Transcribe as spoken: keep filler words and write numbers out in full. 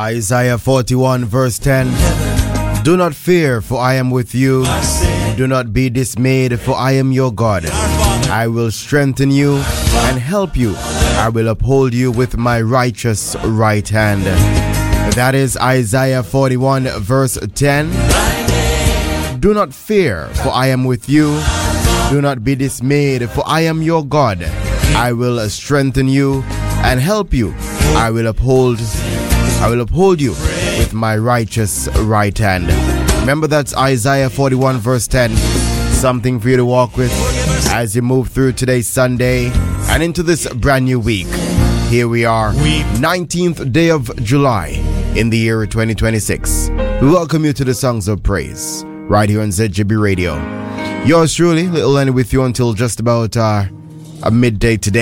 Isaiah forty-one verse ten. Do not fear, for I am with you. Do not be dismayed, for I am your God. I will strengthen you and help you. I will uphold you with my righteous right hand. That is Isaiah forty-one verse ten. Do not fear, for I am with you. Do not be dismayed, for I am your God. I will strengthen you and help you. I will uphold I will uphold you with my righteous right hand. Remember, that's Isaiah forty-one verse ten. Something for you to walk with as you move through today's Sunday and into this brand new week. Here we are, nineteenth day of July in the year twenty twenty-six. We welcome you to the Songs of Praise right here on Z J B Radio. Yours truly, Little Lenny, with you until just about uh, a midday today.